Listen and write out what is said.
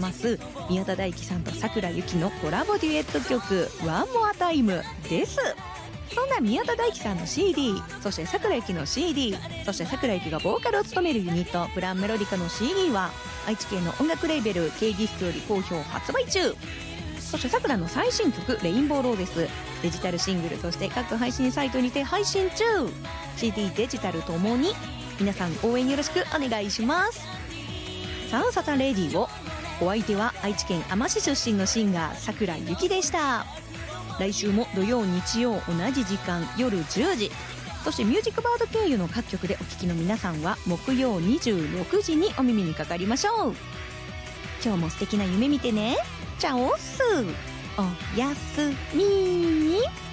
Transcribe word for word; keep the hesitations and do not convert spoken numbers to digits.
ます宮田大輝さんと桜井由紀のコラボデュエット曲ワンモアタイムです。そんな宮田大輝さんの シーディー、そして桜井由紀の シーディー、そして桜井由紀がボーカルを務めるユニットプランメロディカの シーディー は愛知県の音楽レーベル K ギフトより好評発売中。そして桜の最新曲レインボーローデス、デジタルシングルとして各配信サイトにて配信中。 シーディー デジタルともに皆さん応援よろしくお願いします。さあサタンレディオ、お相手は愛知県あま市出身のシンガー桜井由紀でした。来週も土曜日曜同じ時間夜じゅうじ、そしてミュージックバード経由の各局でお聴きの皆さんは木曜にじゅうろくじにお耳にかかりましょう。今日も素敵な夢見てね。チャオス、おやすみ。